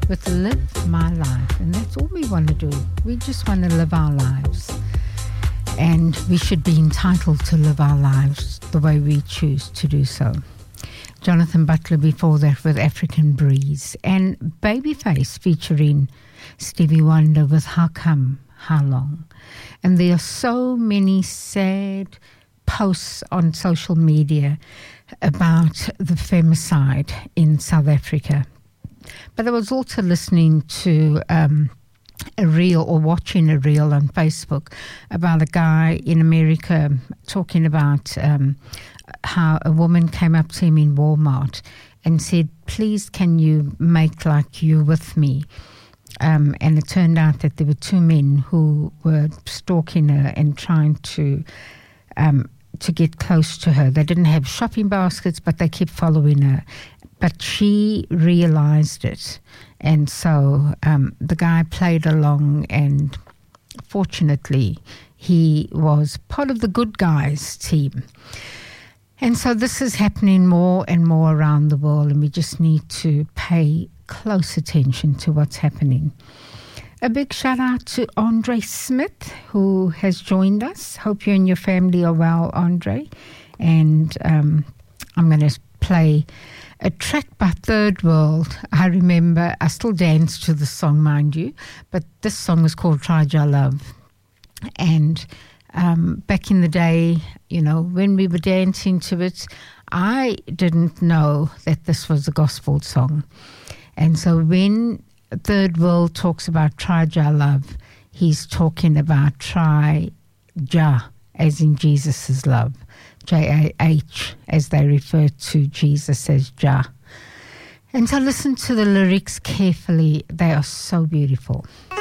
with Live My Life. And that's all we want to do. We just want to live our lives. And we should be entitled to live our lives the way we choose to do so. Jonathan Butler before that with African Breeze. And Babyface featuring Stevie Wonder with How Come, How Long. And there are so many sad posts on social media about the femicide in South Africa. But I was also listening to a reel or watching a reel on Facebook about a guy in America talking about how a woman came up to him in Walmart and said, please can you make like you with me? And it turned out that there were two men who were stalking her and trying to get close to her. They didn't have shopping baskets, but they kept following her. But she realized it. And so the guy played along, and fortunately, he was part of the good guys team. And so this is happening more and more around the world, and we just need to pay close attention to what's happening. A big shout out to Andre Smith, who has joined us. Hope you and your family are well, Andre. And I'm going to play a track by Third World. I remember, I still dance to the song, mind you, but this song is called Try Your Love. And back in the day, you know, when we were dancing to it, I didn't know that this was a gospel song. And so when Third World talks about Try Jah love, he's talking about try Jah, as in Jesus' love. J-A-H, as they refer to Jesus as Jah. And so listen to the lyrics carefully. They are so beautiful.